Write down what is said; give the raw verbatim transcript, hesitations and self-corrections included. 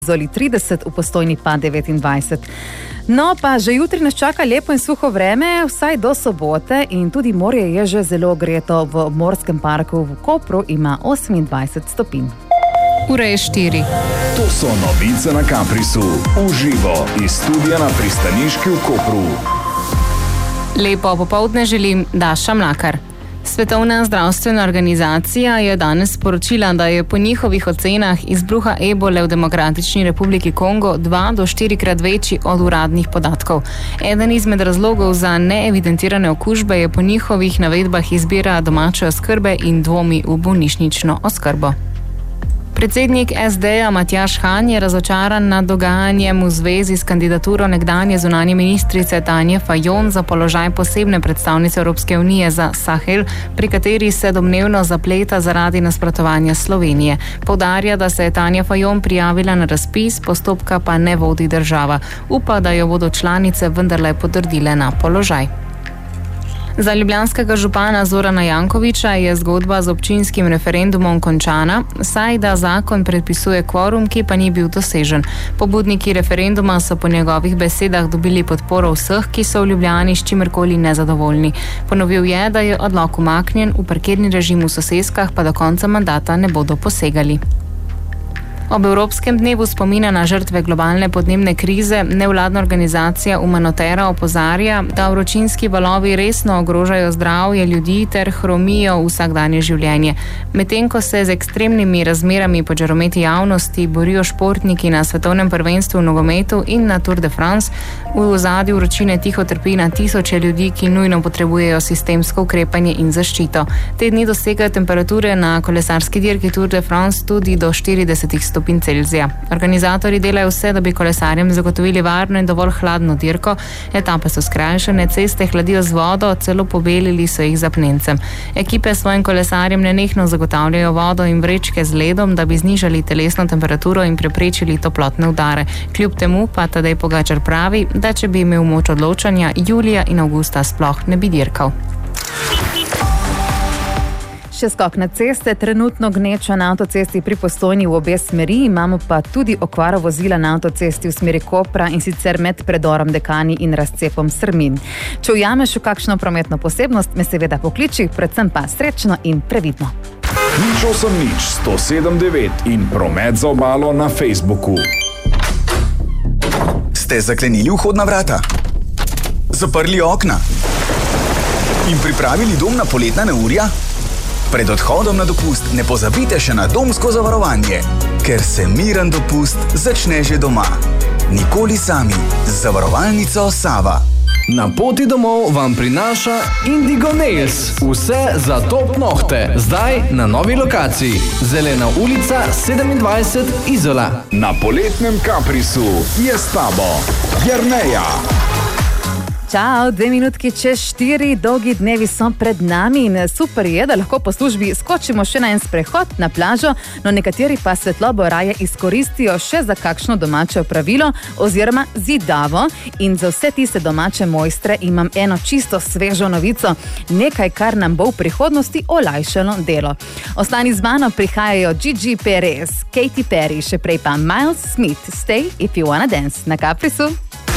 Zoli trideset, v Postojni pa devetindvajset. No, pa že jutri nas čaka lepo in suho vreme, vsaj do sobote, in tudi morje je že zelo ogreto. V Obmorskem parku v Kopru ima osemindvajset stopinj. Ura je štiri. To so novice na Kaprisu, uživo iz studia na pristaniški v Kopru. Lepo popoldne želim, Daša Mlakar. Svetovna zdravstvena organizacija je danes sporočila, da je po njihovih ocenah izbruha ebole v Demokratični republiki Kongo dva do štirikrat večji od uradnih podatkov. Eden izmed razlogov za neevidentirane okužbe je po njihovih navedbah izbira domače oskrbe in dvomi v bolnišnično oskrbo. Predsednik es de-ja Matjaž Han je razočaran nad dogajanjem v zvezi s kandidaturo nekdanje zunanje ministrice Tanje Fajon za položaj posebne predstavnice Evropske unije za Sahel, pri kateri se domnevno zapleta zaradi nasprotovanja Slovenije. Poudarja, da se je Tanja Fajon prijavila na razpis, postopka pa ne vodi država. Upa, da jo bodo članice vendarle potrdile na položaj. Za ljubljanskega župana Zorana Jankovića je zgodba z občinskim referendumom končana, saj da zakon predpisuje kvorum, ki pa ni bil dosežen. Pobudniki referenduma so po njegovih besedah dobili podporo vseh, ki so v Ljubljani s čimerkoli nezadovoljni. Ponovil je, da je odlok umaknjen, v parkirni režim v soseskah pa do konca mandata ne bodo posegali. Ob Evropskem dnevu spomina na žrtve globalne podnebne krize nevladna organizacija Umanotera opozarja, da vročinski valovi resno ogrožajo zdravje ljudi ter hromijo vsakdanje življenje. Medtem ko se z ekstremnimi razmerami pod žarometi javnosti borijo športniki na svetovnem prvenstvu v nogometu in na Tour de France, v ozadju vročine tiho trpi na tisoče ljudi, ki nujno potrebujejo sistemsko ukrepanje in zaščito. Te dni dosegajo temperature na kolesarski dirki Tour de France tudi do štirideset stopinj Celzija. Organizatorji delajo vse, da bi kolesarjem zagotovili varno in dovolj hladno dirko. Etape so skrajšane, ceste hladijo z vodo, celo pobelili so jih z apnencem. Ekipe svojim kolesarjem nenehno zagotavljajo vodo in vrečke z ledom, da bi znižali telesno temperaturo in preprečili toplotne udare. Kljub temu pa Tadej Pogačar pravi, da če bi imel moč odločanja, julija in avgusta sploh ne bi dirkal. Še skok na ceste, trenutno gneča na avtocesti pri Postojni v obe smeri, imamo pa tudi okvaro vozila na avtocesti v smeri Kopra, in sicer med predorom Dekani in razcepom Strmin. Če ujameš v kakšno prometno posebnost, me seveda pokliči, predvsem pa srečno in previdno. Nič osem nič sto sedem devet in promet za obalo na Facebooku. Ste zaklenili vhodna vrata? Zaprli okna? In pripravili dom na poletna neurja? Pred odhodom na dopust ne pozabite še na domsko zavarovanje, ker se miren dopust začne že doma. Nikoli sami z zavarovalnico Sava. Na poti domov vam prinaša Indigo Nails. Vse za top nohte. Zdaj na novi lokaciji. Zelena ulica sedemindvajset Izola. Na poletnem Kaprisu je s tabo Jerneja. Čau, dve minutki čez štiri, dolgi dnevi so pred nami in super je, da lahko po službi skočimo še na en sprehod na plažo, no nekateri pa svetlobo raje izkoristijo še za kakšno domače opravilo oziroma zidavo, in za vse tiste domače mojstre imam eno čisto svežo novico, nekaj, kar nam bo v prihodnosti olajšalo delo. Ostani z mano, prihajajo Gigi Perez, Katy Perry, še prej pa Miles Smith, Stay If You Wanna Dance na Kaprisu.